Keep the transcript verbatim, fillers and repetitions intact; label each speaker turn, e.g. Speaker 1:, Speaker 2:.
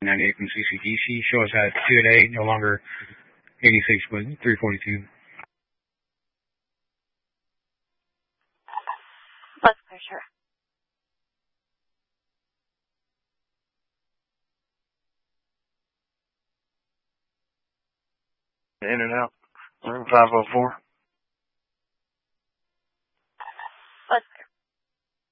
Speaker 1: ninety-eight from C C D C. Show us at two at eight, no longer eighty-six, but three forty-two.
Speaker 2: Bus pressure.
Speaker 3: In and out. Room five oh four.